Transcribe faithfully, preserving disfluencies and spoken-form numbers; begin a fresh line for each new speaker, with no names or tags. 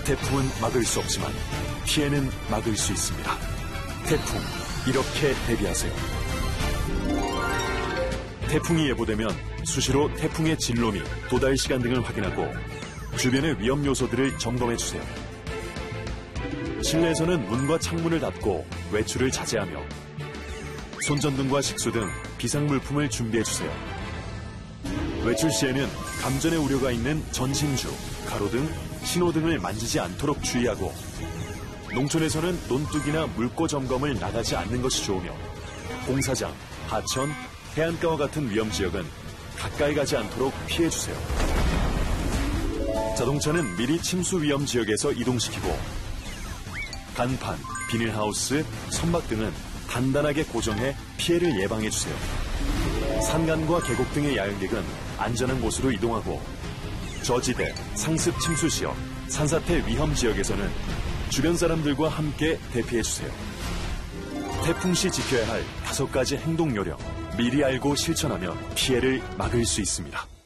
태풍은 막을 수 없지만 피해는 막을 수 있습니다. 태풍, 이렇게 대비하세요. 태풍이 예보되면 수시로 태풍의 진로 및 도달 시간 등을 확인하고 주변의 위험 요소들을 점검해주세요. 실내에서는 문과 창문을 닫고 외출을 자제하며 손전등과 식수 등 비상물품을 준비해주세요. 외출 시에는 감전의 우려가 있는 전신주, 가로등, 신호등을 만지지 않도록 주의하고 농촌에서는 논둑이나 물고 점검을 나가지 않는 것이 좋으며 공사장, 하천, 해안가와 같은 위험 지역은 가까이 가지 않도록 피해주세요. 자동차는 미리 침수 위험 지역에서 이동시키고 간판, 비닐하우스, 선박 등은 단단하게 고정해 피해를 예방해주세요. 산간과 계곡 등의 야영객은 안전한 곳으로 이동하고 저지대, 상습 침수 지역, 산사태 위험 지역에서는 주변 사람들과 함께 대피해주세요. 태풍 시 지켜야 할 다섯 가지 행동 요령, 미리 알고 실천하면 피해를 막을 수 있습니다.